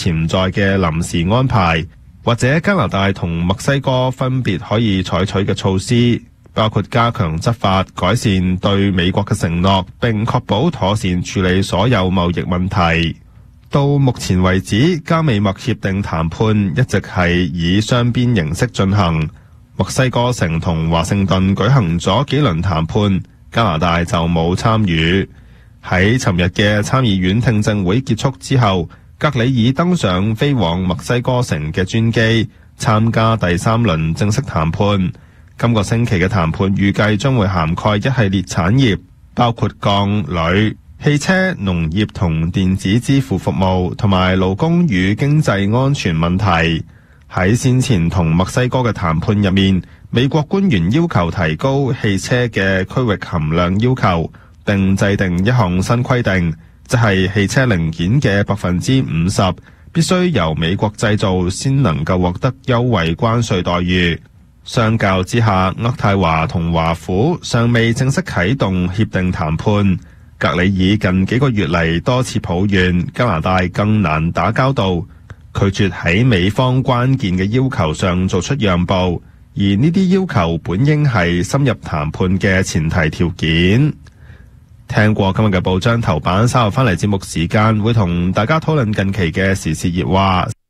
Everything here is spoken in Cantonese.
潛在嘅臨時安排，或者加拿大同墨西哥分別可以採取嘅措施，包括加強執法、改善對美國嘅承諾，並確保妥善處理所有貿易問題。到目前為止，加美墨協定談判一直係以雙邊形式進行。墨西哥城同華盛頓舉行咗幾輪談判，加拿大就冇參與。喺尋日嘅參議院聽證會結束之後，格里爾登上飛往墨西哥城嘅專機，參加第3輪正式談判。今個星期嘅談判預計將會涵蓋一系列產業，包括鋼、鋁、汽車、農業同電子支付服務，同埋勞工與經濟安全問題。喺先前同墨西哥嘅談判入面，美國官員要求提高汽車嘅區域含量要求，並制定一項新規定，即係汽車零件嘅50%必須由美國製造，先能夠獲得優惠關稅待遇。相較之下，渥太華同華府尚未正式啟動協定談判。格里爾近幾個月嚟多次抱怨加拿大更難打交道，拒絕喺美方關鍵嘅要求上做出讓步，而呢啲要求本應係深入談判嘅前提條件。聽過今日嘅報章頭版，稍後翻嚟節目時間會同大家討論近期嘅時事熱話。